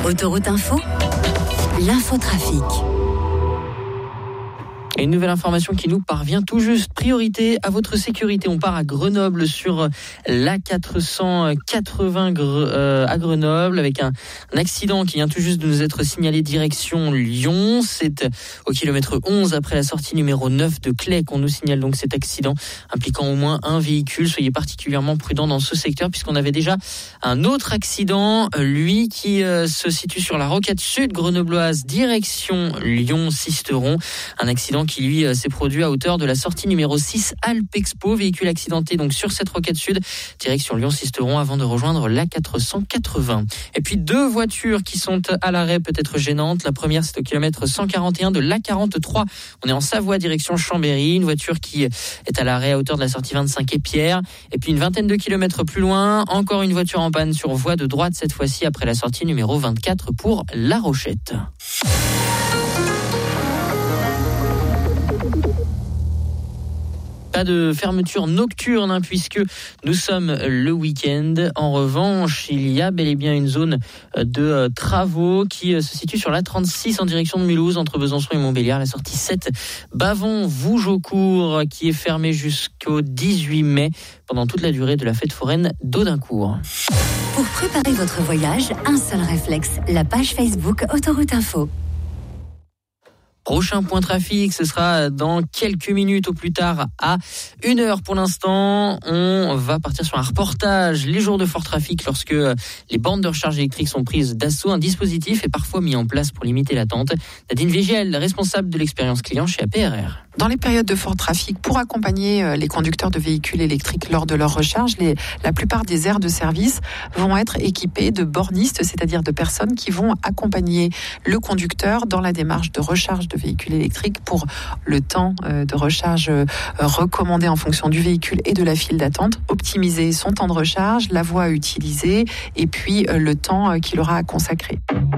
Autoroute Info, l'infotrafic. Et une nouvelle information qui nous parvient tout juste. Priorité à votre sécurité. On part à Grenoble sur l'A480 à Grenoble avec un accident qui vient tout juste de nous être signalé direction Lyon. C'est au kilomètre 11 après la sortie numéro 9 de Claye qu'on nous signale donc cet accident impliquant au moins un véhicule. Soyez particulièrement prudents dans ce secteur puisqu'on avait déjà un autre accident, lui qui se situe sur la rocade sud grenobloise direction Lyon-Sisteron. Un accident qui lui s'est produit à hauteur de la sortie numéro 6 Alpexpo, véhicule accidenté donc sur cette rocade sud direction Lyon-Sisteron avant de rejoindre l'A480. Et puis deux voitures qui sont à l'arrêt peut-être gênantes. La première c'est au kilomètre 141 de l'A43. On est en Savoie direction Chambéry, une voiture qui est à l'arrêt à hauteur de la sortie 25 Épierre. Et puis une vingtaine de kilomètres plus loin, encore une voiture en panne sur voie de droite cette fois-ci après la sortie numéro 24 pour La Rochette. Pas de fermeture nocturne puisque nous sommes le week-end. En revanche, il y a bel et bien une zone de travaux qui se situe sur l'A36 en direction de Mulhouse entre Besançon et Montbéliard. La sortie 7 Bavon-Vougeaucourt qui est fermée jusqu'au 18 mai pendant toute la durée de la fête foraine d'Audincourt. Pour préparer votre voyage, un seul réflexe, la page Facebook Autoroute Info. Prochain point trafic, ce sera dans quelques minutes au plus tard à 1h pour l'instant. On va partir sur un reportage, les jours de fort trafic lorsque les bornes de recharge électrique sont prises d'assaut. Un dispositif est parfois mis en place pour limiter l'attente. Nadine Vigiel, responsable de l'expérience client chez APRR. Dans les périodes de fort trafic, pour accompagner les conducteurs de véhicules électriques lors de leur recharge, la plupart des aires de service vont être équipées de bornistes, c'est-à-dire de personnes qui vont accompagner le conducteur dans la démarche de recharge de véhicules électriques pour le temps de recharge recommandé en fonction du véhicule et de la file d'attente, optimiser son temps de recharge, la voie à utiliser et puis le temps qu'il aura à consacrer.